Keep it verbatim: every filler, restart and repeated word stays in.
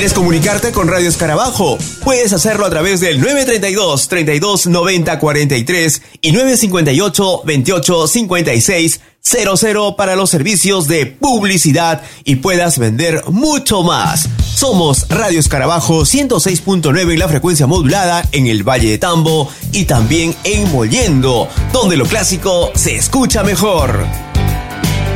¿Quieres comunicarte con Radio Escarabajo? Puedes hacerlo a través del nueve treinta y dos, treinta y dos, noventa, cuarenta y tres y nueve cincuenta y ocho, veintiocho, cincuenta y seis, cero cero para los servicios de publicidad y puedas vender mucho más. Somos Radio Escarabajo ciento seis punto nueve en la frecuencia modulada en el Valle de Tambo y también en Mollendo, donde lo clásico se escucha mejor.